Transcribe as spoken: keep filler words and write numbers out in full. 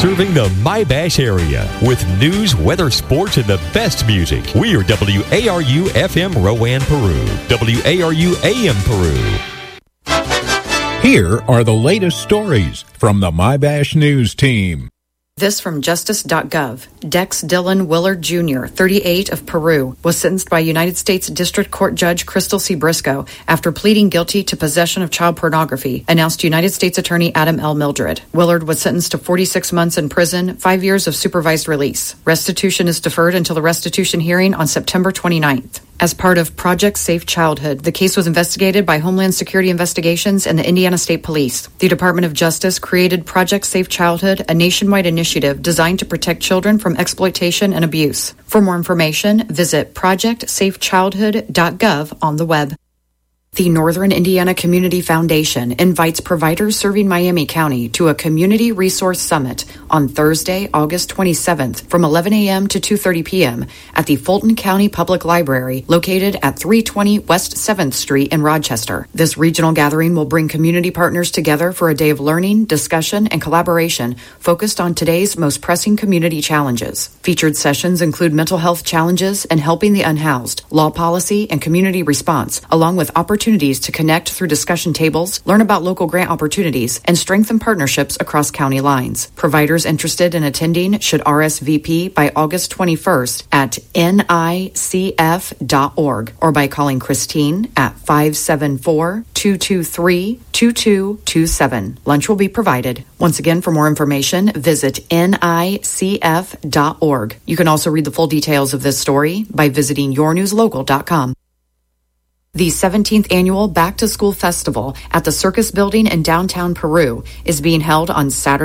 serving the My-Bash area with news, weather, sports, and the best music. We are W A R U F M Rowan, Peru. W A R U A M Peru. Here are the latest stories from the My-Bash News team. This from justice dot gov. Dex Dillon Willard Junior, thirty-eight, of Peru, was sentenced by United States District Court Judge Crystal C. Briscoe after pleading guilty to possession of child pornography, announced United States Attorney Adam L. Mildred. Willard was sentenced to forty-six months in prison, five years of supervised release. Restitution is deferred until the restitution hearing on September twenty-ninth. As part of Project Safe Childhood, the case was investigated by Homeland Security Investigations and the Indiana State Police. The Department of Justice created Project Safe Childhood, a nationwide initiative designed to protect children from exploitation and abuse. For more information, visit project safe childhood dot gov on the web. The Northern Indiana Community Foundation invites providers serving Miami County to a Community Resource Summit on Thursday, August twenty-seventh from eleven a.m. to two thirty p.m. at the Fulton County Public Library located at three twenty West seventh Street in Rochester. This regional gathering will bring community partners together for a day of learning, discussion, and collaboration focused on today's most pressing community challenges. Featured sessions include mental health challenges and helping the unhoused, law policy, and community response, along with opportunities Opportunities to connect through discussion tables, learn about local grant opportunities, and strengthen partnerships across county lines. Providers interested in attending should R S V P by August twenty-first at N I C F dot org or by calling Christine at five seven four, two two three, two two two seven. Lunch will be provided. Once again, for more information, visit N I C F dot org. You can also read the full details of this story by visiting your news local dot com. The seventeenth Annual Back to School Festival at the Circus Building in downtown Peru is being held on Saturday,